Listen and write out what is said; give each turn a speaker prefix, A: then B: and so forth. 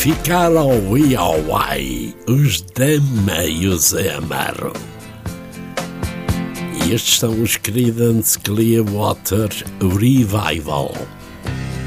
A: Ficaram e Hawaii, os Dameios Amaro. E estes são os Creedence Clearwater Revival.